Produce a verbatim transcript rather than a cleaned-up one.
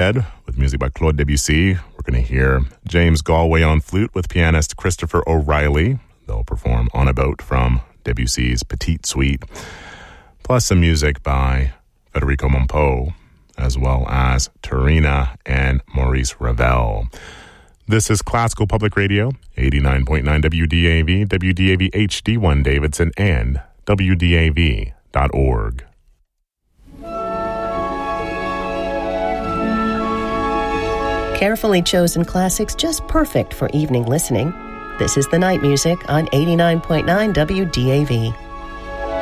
ahead with music by Claude Debussy. We're going to hear James Galway on flute with pianist Christopher O'Reilly. They'll perform On a Boat from Debussy's Petite Suite, plus some music by Federico Monpeau, as well as Turina and Maurice Ravel. This is Classical Public Radio, eighty-nine point nine W D A V, W D A V H D one Davidson, and W D A V dot org. Carefully chosen classics just perfect for evening listening. This is The Night Music on eighty-nine point nine W D A V.